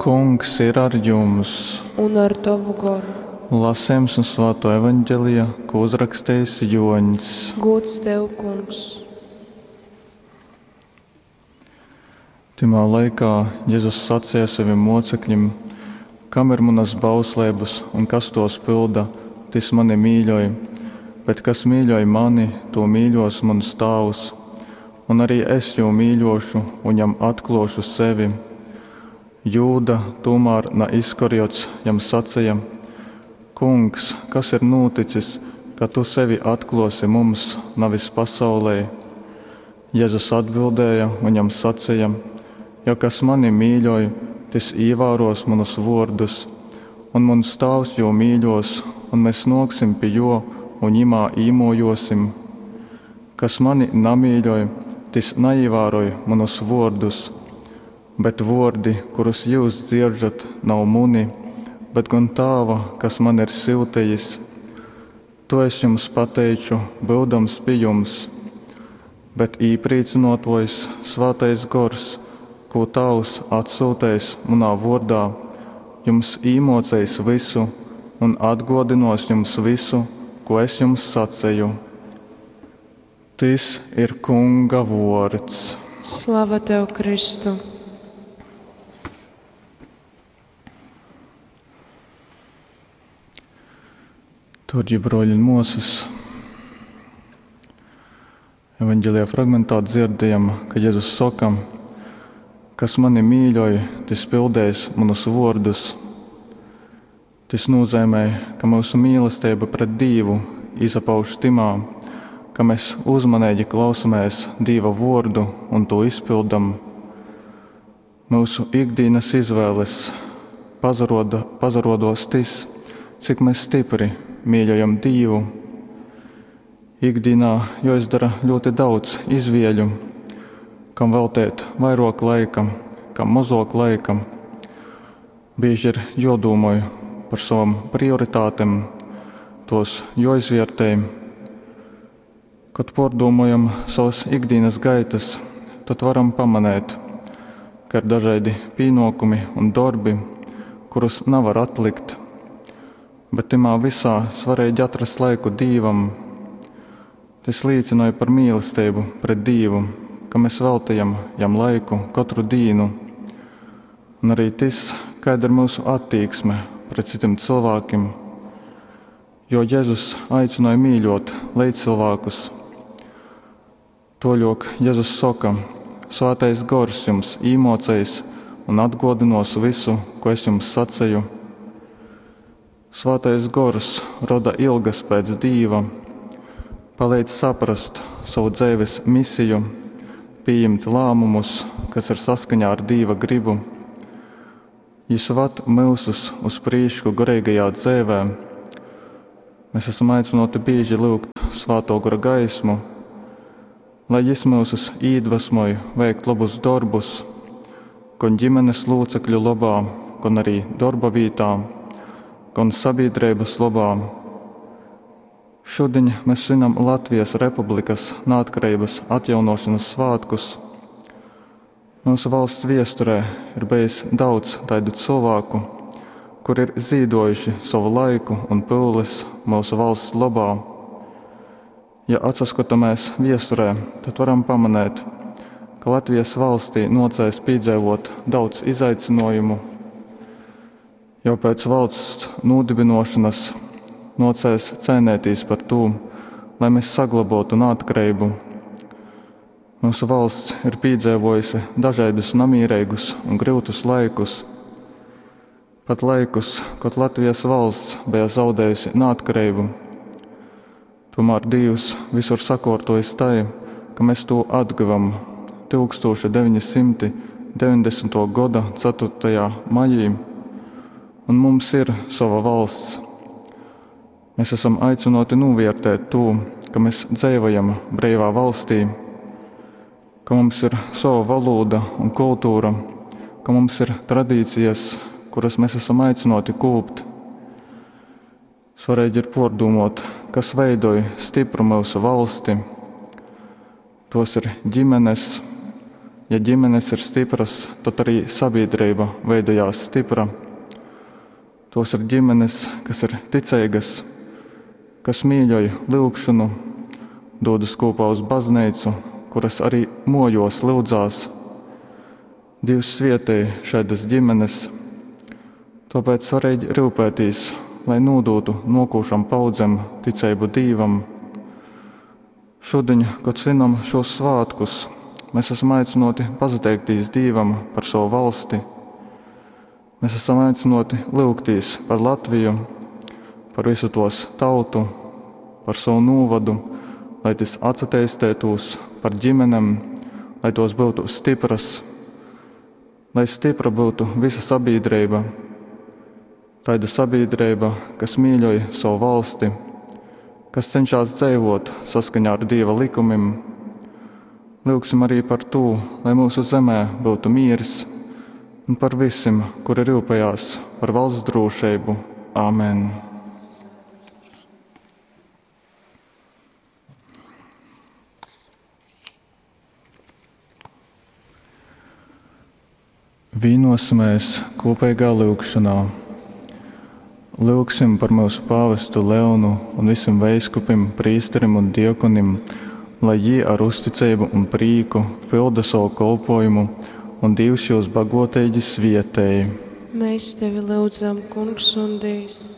Kungs ir ar jums. Un ar tavu garu. Lasījums no Svētā evaņģēlijā, ko uzrakstījis Joņs. Gods tev, Kungs. Timā laikā Jēzus sacīja saviem mocekļiem: kam ir manas bauslības un kas tos pilda, tas mani mīļoja, bet kas mīļoja mani, to mīļos mans tēvs, un arī es jau mīļošu un viņam atklāšu sevi. Jūda tomēr ne Iskariots jam sacīja: Kungs, kas ir noticis, ka tu sevi atklāsi mums, nevis pasaulē? Jēzus atbildēja un viņam sacīja: ja kas mani mīļoja, tas ievēros manus vārdus, un mans tēvs jau mīļos, un mēs noksim pie jo un imā īmojosim. Kas mani nemīļoja, tas neievēroja manus vārdus, bet vārdi, kurus jūs dzirdat, nav muni, bet gan Tēva, kas man ir siltējis. To es jums pateicu, būdams pie jums, bet īpriecinoties Svētais Gars, ko Tēvs atsūtējis manā vārdā, jums īmocējis visu un atgodinos jums visu, ko es jums sacīju. Tas ir Kunga vārds. Slava tev, Kristu! Turģi broļi un mūsas. Evaņģēlijā fragmentā dzirdējam, ka Jēzus saka: kas mani mīļoja, tas pildēs manus vārdus. Tas nozīmē, ka mūsu mīlestība pret Dievu izpauž timā, ka mēs uzmanīgi klausamies Dieva vārdu un to izpildam. Mūsu ikdienas izvēles pazarodos tas, cik mēs stipri mīļojam Dievu. Ikdienā jāizdara ļoti daudz izvēļu, kam veltīt vairāk laika, kam mazāk laika. Bieži ir jādomā par savām prioritātēm, tos jāizvērtē. Kad pārdomājam savas ikdienas gaitas, tad varam pamanīt, ka ir dažādi pienākumi un darbi, kurus nevar atlikt. Bet timā visā svarīgi atrast laiku Dievam. Tas liecināja par mīlestību pret Dievu, ka mēs veltījam jam laiku katru dienu. Un arī tas, kāda ir mūsu attieksme pret citiem cilvēkiem. Jo Jēzus aicināja mīļot līdzcilvēkus. Toļok Jēzus saka: Svētais Gars jums īmocējis un atgodinos visu, ko es jums sacīju. Svētais Gars rada ilgas pēc Dieva, palīdz saprast savu dzīves misiju, pieņemt lēmumus, kas ir saskaņā ar Dieva gribu. Viņš ved mūsus uz priekšu garīgajā dzīvē. Mēs esam aicināti bieži lūgt Svēto Gara gaismu, lai Viņš mūs iedvesmoja veikt labus darbus, gan ģimenes locekļu labā, gan arī darba vietā, gan sabiedrības labā. Šodien mēs svinam Latvijas Republikas neatkarības atjaunošanas svētkus. Mūsu valsts viesturē ir bijis daudz tādu cilvēku, kur ir ziedojuši savu laiku un pūles mūsu valsts labā. Ja atsaskatāmies viesturē, tad varam pamanīt, ka Latvijas valstī nocēs piedzīvot daudz izaicinājumu. Jau pēc valsts nodibināšanas nocēs cīnīties par to, lai mēs saglabātu neatkarību. Mūsu valsts ir piedzīvojusi dažādus nemierīgus un grūtus laikus. Pat laikus, kad Latvijas valsts bija zaudējusi neatkarību. Tomēr Dievs visur sakārtojis tā, ka mēs to atguvam 1990. gada 4. maijā. Un mums ir sava valsts. Mēs esam aicināti novērtēt to, ka mēs dzīvojam brīvā valstī, ka mums ir sava valoda un kultūra, ka mums ir tradīcijas, kuras mēs esam aicināti kopt. Svarīgi ir pārdomāt, kas veidoja stipru mūsu valsti. Tos ir ģimenes, Ja ģimenes ir stipras, tad arī sabiedrība veidojās stipra. Tos ir ģimenes, kas ir ticīgas, kas mīļoja lūgšanu, dodas kopā uz baznīcu, kuras arī mojos lūdzās. Dievs svētīja šādas ģimenes, tāpēc svarīgi rūpēties, lai nodotu nākošām paudzēm ticību Dievam. Šodien, kad svinam šos svētkus, mēs esam aicināti pateikties Dievam par savu valsti. Mēs esam aicināti lūgties par Latviju, par visu tos tautu, par savu novadu, lai tas attīstītos, par ģimenēm, lai tos būtu stipras, lai stipra būtu visa sabiedrība. Tāda sabiedrība, kas mīļoja savu valsti, kas cenšas dzīvot saskaņā ar Dieva likumiem. Lūgsim arī par to, lai mūsu zemē būtu miers, un par visiem, kuri rūpējās par valsts drošību. Āmen! Vienosimies kopīgā lūgšanā. Lūgsim par mūsu pāvestu Leonu un visiem veiskupim, prīsterim un diakonim, lai viņi ar uzticību un prieku pilda savu kalpojumu un Dievs jūs bagotīgi svētēja. Mēs tevi lūdzam, Kungs un Dievs.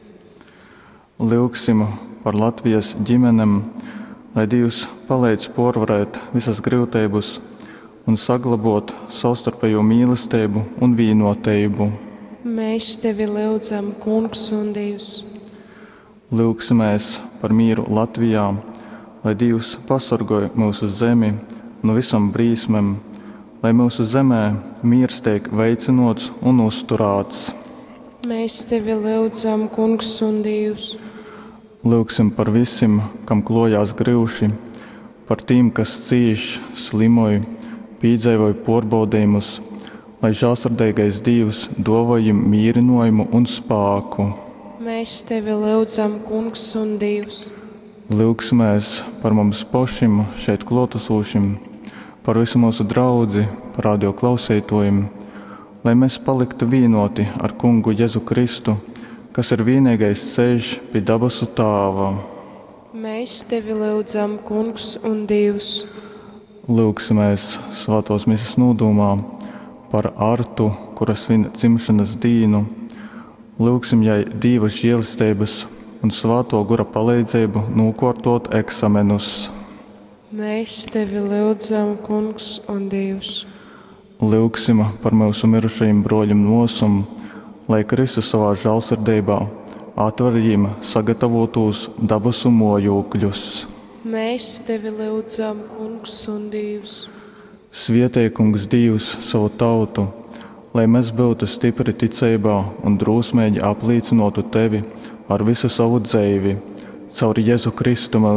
Lūgsim par Latvijas ģimenēm, lai Dievs palīdz pārvarēt visas grūtības un saglabāt savstarpējo mīlestību un vienotību. Mēs tevi lūdzam, Kungs un Dievs. Lūgsimies par mieru Latvijā, lai Dievs pasargāj mūsu zemi no visam brīsmēm, lai mūsu zemē miers tiek veicināts un uzturēts. Mēs tevi lūdzam, Kungs un Dievs. Lūgsim par visiem, kam klojās grūši, par tiem, kas cieš, slimoja, piedzīvoja pārbaudījumus, lai žēlsirdīgais Dievs dāvāj viņiem mierinājumu un spēku. Mēs tevi lūdzam, Kungs un Dievs. Lūgsimies par mums pašiem šeit klātesošiem, par visu mūsu draudzi, par radio klausītājiem, lai mēs paliktu vienoti ar Kungu Jēzu Kristu, kas ir vienīgais ceļš pie dabasu Tēva. Mēs tevi lūdzam, Kungs un Dievs. Lūgsimies svētos misas nodomā par Artu, kuras svin dzimšanas dienu. Lūgsim jai Dieva žēlastības un svēto gura palīdzību nokārtot eksamenus. Mēs tevi lūdzam, Kungs un Dievs. Lūgsim par mūsu mirušajiem broļiem nosum, lai Kristus savā žēlsirdībā atver viņiem sagatavotos dabasu mojokļus. Mēs tevi lūdzam, Kungs un Dievs. Svētī, Kungs, Dievs savu tautu, lai mēs būtu stipri ticībā un drosmīgi apliecinātu Tevi ar visu savu dzīvi, caur Jēzu Kristu.